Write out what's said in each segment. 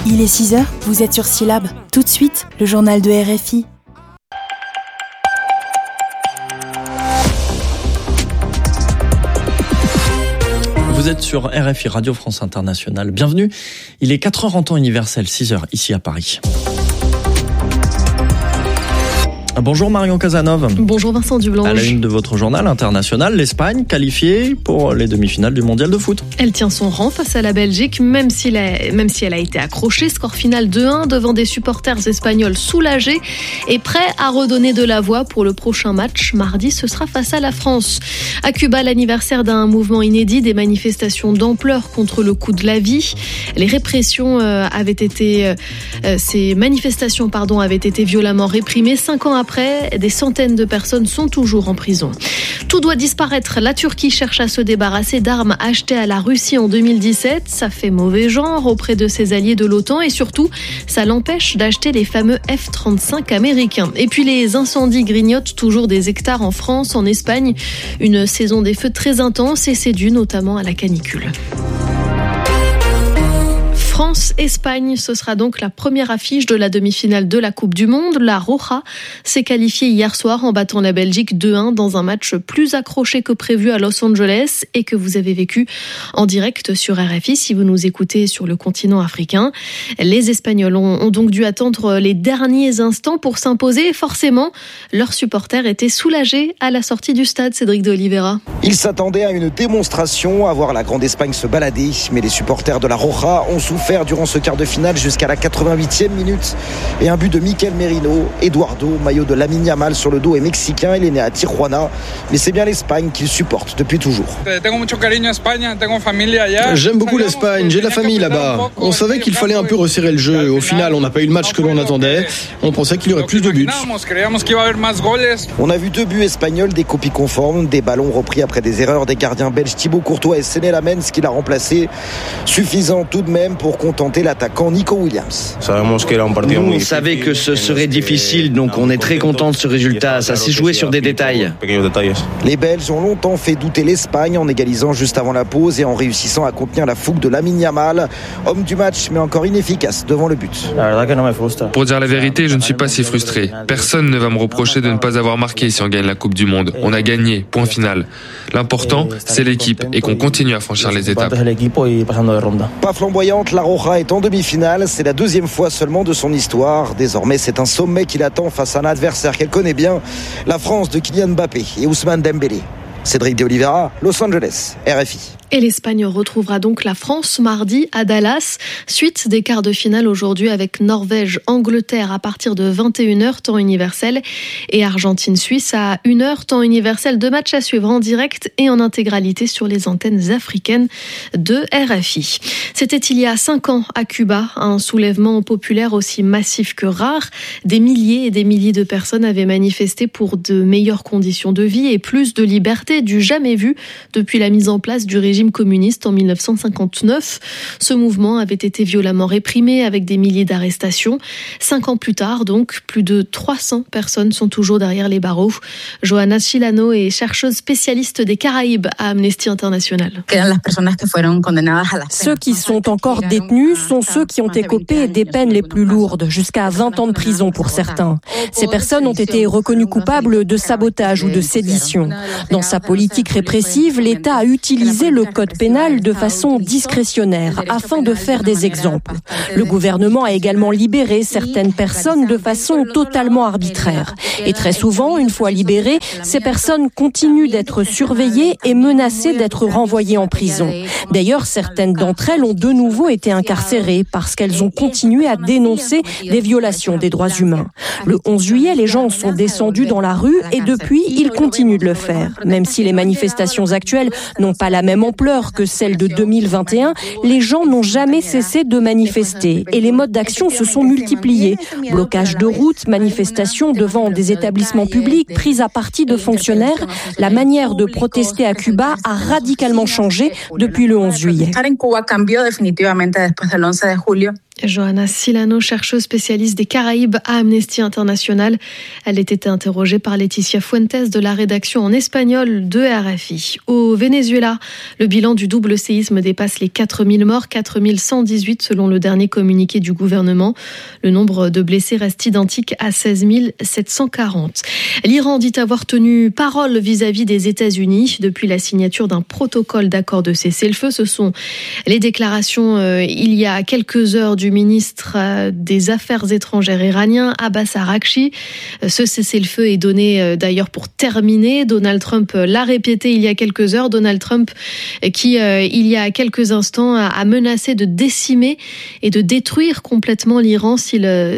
Il est 6h, vous êtes sur Syllab. Tout de suite, le journal de RFI. Vous êtes sur RFI Radio France Internationale. Bienvenue. Il est 4h en temps universel, 6h ici à Paris. Bonjour Marion Casanov. Bonjour Vincent Dublanche. À la une de votre journal international, l'Espagne qualifiée pour les demi-finales du mondial de foot. Elle tient son rang face à la Belgique, même si elle a été accrochée. Score final 2-1 devant des supporters espagnols soulagés et prêts à redonner de la voix pour le prochain match. Mardi, ce sera face à la France. À Cuba, l'anniversaire d'un mouvement inédit, des manifestations d'ampleur contre le coût de la vie. Ces manifestations avaient été violemment réprimées. 5 ans après, des centaines de personnes sont toujours en prison. Tout doit disparaître. La Turquie cherche à se débarrasser d'armes achetées à la Russie en 2017. Ça fait mauvais genre auprès de ses alliés de l'OTAN et surtout, ça l'empêche d'acheter les fameux F-35 américains. Et puis les incendies grignotent toujours des hectares en France, en Espagne. Une saison des feux très intense et c'est dû notamment à la canicule. France-Espagne, ce sera donc la première affiche de la demi-finale de la Coupe du Monde. La Roja s'est qualifiée hier soir en battant la Belgique 2-1 dans un match plus accroché que prévu à Los Angeles et que vous avez vécu en direct sur RFI si vous nous écoutez sur le continent africain. Les Espagnols ont donc dû attendre les derniers instants pour s'imposer. Forcément, leurs supporters étaient soulagés à la sortie du stade, Cédric de Oliveira. Ils s'attendaient à une démonstration, à voir la Grande Espagne se balader, mais les supporters de la Roja ont souffert durant ce quart de finale jusqu'à la 88e minute. Et un but de Mikel Merino. Eduardo, maillot de Lamine Yamal sur le dos, est mexicain. Il est né à Tijuana. Mais c'est bien l'Espagne qu'il supporte depuis toujours. J'aime beaucoup l'Espagne. J'ai de la famille là-bas. On savait qu'il fallait un peu resserrer le jeu. Au final, on n'a pas eu le match que l'on attendait. On pensait qu'il y aurait plus de buts. On a vu 2 buts espagnols, des copies conformes, des ballons repris après des erreurs des gardiens belges Thibaut Courtois et Séné Lamens qui l'a remplacé. Suffisant tout de même pour contenter l'attaquant Nico Williams. Nous, on savait que ce serait difficile, donc on est très content de ce résultat. Ça s'est joué sur des détails. Les Belges ont longtemps fait douter l'Espagne en égalisant juste avant la pause et en réussissant à contenir la fougue de Lamine Yamal. Homme du match, mais encore inefficace devant le but. Pour dire la vérité, je ne suis pas si frustré. Personne ne va me reprocher de ne pas avoir marqué si on gagne la Coupe du Monde. On a gagné, point final. L'important, c'est l'équipe et qu'on continue à franchir les étapes. Pas flamboyante, la Roja est en demi-finale. C'est la 2e fois seulement de son histoire. Désormais, c'est un sommet qui l'attend face à un adversaire qu'elle connaît bien, la France de Kylian Mbappé et Ousmane Dembélé. Cédric de Oliveira, Los Angeles, RFI. Et l'Espagne retrouvera donc la France mardi à Dallas. Suite des quarts de finale aujourd'hui avec Norvège-Angleterre à partir de 21h temps universel et Argentine-Suisse à 1h temps universel. 2 matchs à suivre en direct et en intégralité sur les antennes africaines de RFI. C'était il y a 5 ans à Cuba, un soulèvement populaire aussi massif que rare. Des milliers et des milliers de personnes avaient manifesté pour de meilleures conditions de vie et plus de liberté, du jamais vu depuis la mise en place du régime communiste en 1959. Ce mouvement avait été violemment réprimé avec des milliers d'arrestations. 5 ans plus tard, donc, plus de 300 personnes sont toujours derrière les barreaux. Johanna Chilano est chercheuse spécialiste des Caraïbes à Amnesty International. Ceux qui sont encore détenus sont ceux qui ont écopé des peines les plus lourdes, jusqu'à 20 ans de prison pour certains. Ces personnes ont été reconnues coupables de sabotage ou de sédition. Dans sa politique répressive, l'État a utilisé le code pénal de façon discrétionnaire afin de faire des exemples. Le gouvernement a également libéré certaines personnes de façon totalement arbitraire. Et très souvent, une fois libérées, ces personnes continuent d'être surveillées et menacées d'être renvoyées en prison. D'ailleurs, certaines d'entre elles ont de nouveau été incarcérées parce qu'elles ont continué à dénoncer des violations des droits humains. Le 11 juillet, les gens sont descendus dans la rue et depuis, ils continuent de le faire. Même si les manifestations actuelles n'ont pas la même ampleur que celle de 2021, les gens n'ont jamais cessé de manifester et les modes d'action se sont multipliés. Blocage de routes, manifestations devant des établissements publics, prise à partie de fonctionnaires. La manière de protester à Cuba a radicalement changé depuis le 11 juillet. Johanna Silano, chercheuse spécialiste des Caraïbes à Amnesty International. Elle était interrogée par Laetitia Fuentes de la rédaction en espagnol de RFI. Au Venezuela, le bilan du double séisme dépasse les 4000 morts, 4118 selon le dernier communiqué du gouvernement. Le nombre de blessés reste identique à 16 740. L'Iran dit avoir tenu parole vis-à-vis des États-Unis depuis la signature d'un protocole d'accord de cessez-le-feu. Ce sont les déclarations il y a quelques heures du ministre des Affaires étrangères iranien, Abbas Araghchi. Ce cessez-le-feu est donné d'ailleurs pour terminer. Donald Trump l'a répété il y a quelques heures. Donald Trump qui, il y a quelques instants, a menacé de décimer et de détruire complètement l'Iran si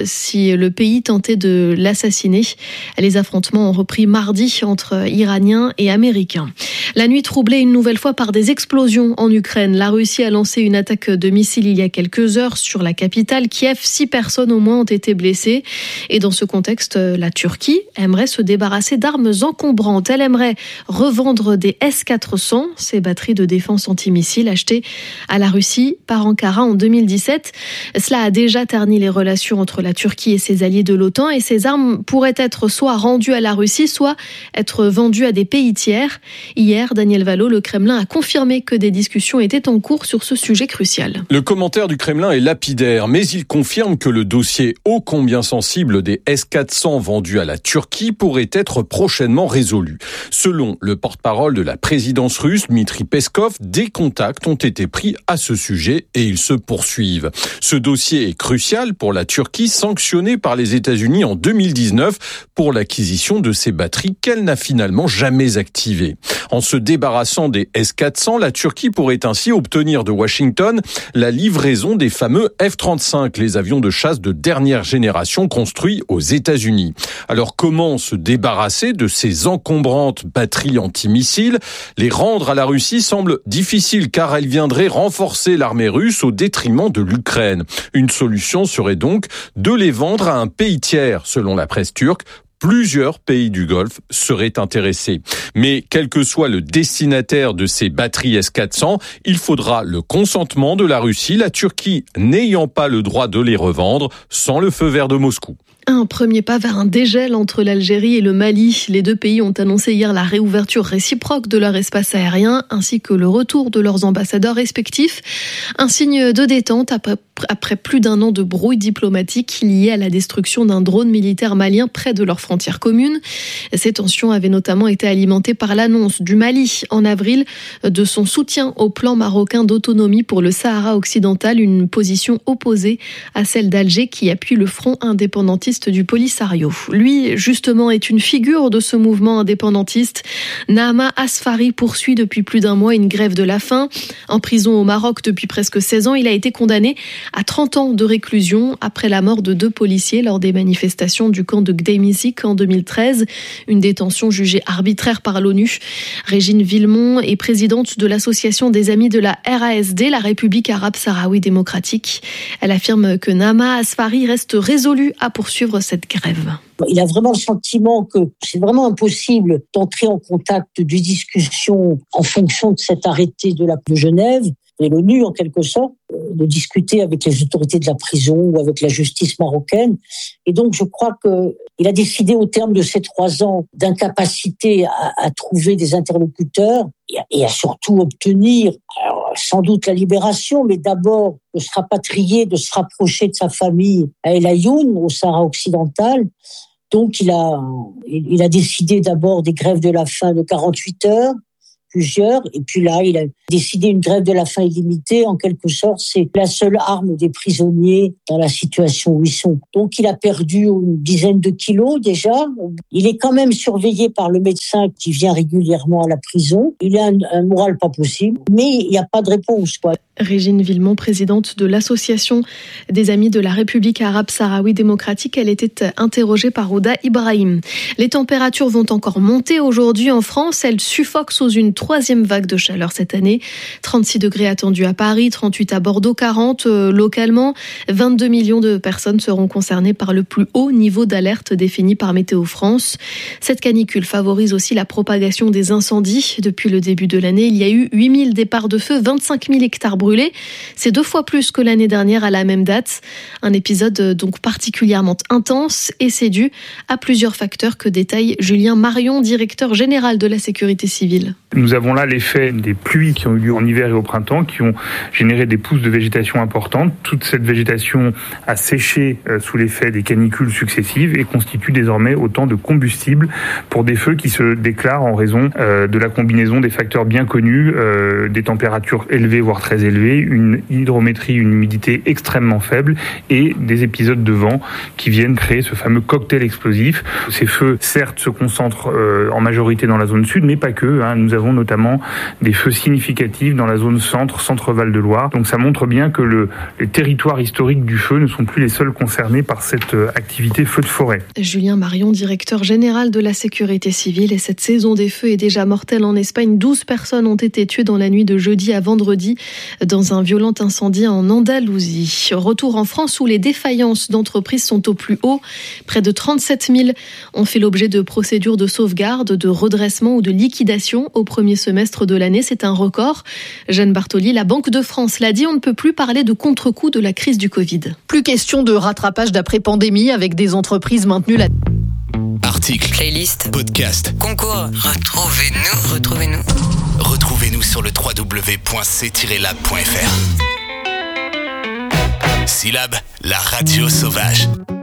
le pays tentait de l'assassiner. Les affrontements ont repris mardi entre Iraniens et Américains. La nuit troublée une nouvelle fois par des explosions en Ukraine. La Russie a lancé une attaque de missiles il y a quelques heures sur la capitale Kiev. 6 personnes au moins ont été blessées. Et dans ce contexte, la Turquie aimerait se débarrasser d'armes encombrantes. Elle aimerait revendre des S-400, ces batteries de défense antimissiles achetées à la Russie par Ankara en 2017. Cela a déjà terni les relations entre la Turquie et ses alliés de l'OTAN. Et ces armes pourraient être soit rendues à la Russie, soit être vendues à des pays tiers. Hier, Daniel Valo, le Kremlin a confirmé que des discussions étaient en cours sur ce sujet crucial. Le commentaire du Kremlin est lapidaire, mais il confirme que le dossier ô combien sensible des S-400 vendus à la Turquie pourrait être prochainement résolu. Selon le porte-parole de la présidence russe, Dmitri Peskov, des contacts ont été pris à ce sujet et ils se poursuivent. Ce dossier est crucial pour la Turquie, sanctionnée par les États-Unis en 2019 pour l'acquisition de ces batteries qu'elle n'a finalement jamais activées. En se débarrassant des S-400, la Turquie pourrait ainsi obtenir de Washington la livraison des fameux F-35, les avions de chasse de dernière génération construits aux États-Unis. Alors comment se débarrasser de ces encombrantes batteries antimissiles ? Les rendre à la Russie semble difficile car elles viendraient renforcer l'armée russe au détriment de l'Ukraine. Une solution serait donc de les vendre à un pays tiers, selon la presse turque. Plusieurs pays du Golfe seraient intéressés. Mais quel que soit le destinataire de ces batteries S-400, il faudra le consentement de la Russie, la Turquie n'ayant pas le droit de les revendre sans le feu vert de Moscou. Un premier pas vers un dégel entre l'Algérie et le Mali. Les deux pays ont annoncé hier la réouverture réciproque de leur espace aérien ainsi que le retour de leurs ambassadeurs respectifs. Un signe de détente après plus d'un an de brouille diplomatique lié à la destruction d'un drone militaire malien près de leurs frontières communes. Ces tensions avaient notamment été alimentées par l'annonce du Mali en avril de son soutien au plan marocain d'autonomie pour le Sahara occidental, une position opposée à celle d'Alger qui appuie le front indépendantiste du Polisario. Lui, justement, est une figure de ce mouvement indépendantiste. Nahama Asfari poursuit depuis plus d'un mois une grève de la faim. En prison au Maroc depuis presque 16 ans, il a été condamné à 30 ans de réclusion après la mort de 2 policiers lors des manifestations du camp de Gdeimzik en 2013. Une détention jugée arbitraire par l'ONU. Régine Villemont est présidente de l'association des amis de la RASD, la République arabe sahraoui démocratique. Elle affirme que Nahama Asfari reste résolu à poursuivre cette grève. Il a vraiment le sentiment que c'est vraiment impossible d'entrer en contact, de discussion en fonction de cet arrêté de Genève et l'ONU en quelque sorte, de discuter avec les autorités de la prison ou avec la justice marocaine. Et donc je crois qu'il a décidé au terme de ces 3 ans d'incapacité à trouver des interlocuteurs et à surtout obtenir sans doute la libération, mais d'abord de se rapatrier, de se rapprocher de sa famille à El Ayoun, au Sahara occidental. Donc il a décidé d'abord des grèves de la faim de 48 heures, plusieurs, et puis là, il a décidé une grève de la faim illimitée. En quelque sorte, c'est la seule arme des prisonniers dans la situation où ils sont. Donc, il a perdu une dizaine de kilos déjà. Il est quand même surveillé par le médecin qui vient régulièrement à la prison. Il a un moral pas possible, mais il n'y a pas de réponse, quoi. Régine Villemont, présidente de l'association des amis de la République arabe sahraoui démocratique, elle était interrogée par Ouda Ibrahim. Les températures vont encore monter aujourd'hui en France. Elles suffoquent sous une troisième vague de chaleur cette année. 36 degrés attendus à Paris, 38 à Bordeaux, 40 localement. 22 millions de personnes seront concernées par le plus haut niveau d'alerte défini par Météo France. Cette canicule favorise aussi la propagation des incendies. Depuis le début de l'année, il y a eu 8000 départs de feu, 25 000 hectares brûlés. C'est 2 fois plus que l'année dernière à la même date. Un épisode donc particulièrement intense et c'est dû à plusieurs facteurs que détaille Julien Marion, directeur général de la sécurité civile. Nous avons là l'effet des pluies qui ont eu lieu en hiver et au printemps, qui ont généré des pousses de végétation importantes. Toute cette végétation a séché sous l'effet des canicules successives et constitue désormais autant de combustible pour des feux qui se déclarent en raison de la combinaison des facteurs bien connus, des températures élevées voire très élevées, une hydrométrie, une humidité extrêmement faible et des épisodes de vent qui viennent créer ce fameux cocktail explosif. Ces feux, certes, se concentrent en majorité dans la zone sud, mais pas que. Nous avons notamment des feux significatifs dans la zone centre-Val de Loire. Donc ça montre bien que les territoires historiques du feu ne sont plus les seuls concernés par cette activité feu de forêt. Julien Marion, directeur général de la sécurité civile. Et cette saison des feux est déjà mortelle en Espagne. 12 personnes ont été tuées dans la nuit de jeudi à vendredi dans un violent incendie en Andalousie. Retour en France où les défaillances d'entreprises sont au plus haut. Près de 37 000 ont fait l'objet de procédures de sauvegarde, de redressement ou de liquidation au premier semestre de l'année. C'est un record. Jeanne Bartoli, la Banque de France l'a dit, on ne peut plus parler de contre-coup de la crise du Covid. Plus question de rattrapage d'après-pandémie avec des entreprises maintenues là. Articles, playlist, podcast, concours. Retrouvez-nous sur le www.c-lab.fr. Syllab, la radio sauvage.